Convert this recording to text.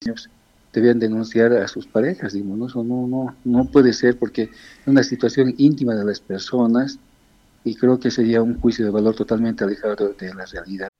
debían denunciar a sus parejas, digo, ¿no? Eso no puede ser porque es una situación íntima de las personas y creo que sería un juicio de valor totalmente alejado de la realidad.